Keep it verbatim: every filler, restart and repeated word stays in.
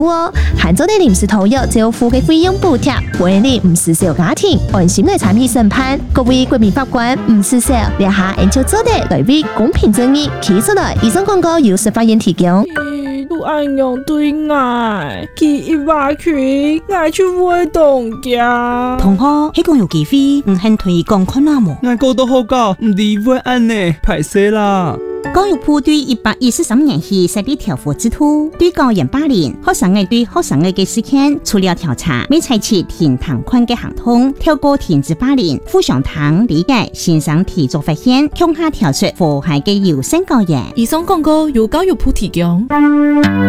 我韓州的臨時投入政府嘅費用補貼，為你唔是小家庭安心來參與審判。各位國民法官唔是小，你下按照做的來為公平正義企出來。以上廣告由司法院提供。 都按樣對愛，佢一話佢愛就會動嘅。 同學，迄個有機會唔肯推廣看下冇？ 愛個都好搞，唔理會按呢，歹勢啦。 教育部對一百一十三年起設立調查制度，對教員霸凌、學生嘅對學生嘅嘅事件，除了調查，未採取停堂款嘅行動，透過停止霸凌、互相談理解、線上提出發現，向下調出禍害嘅優先教員。 以上廣告由教育部提供。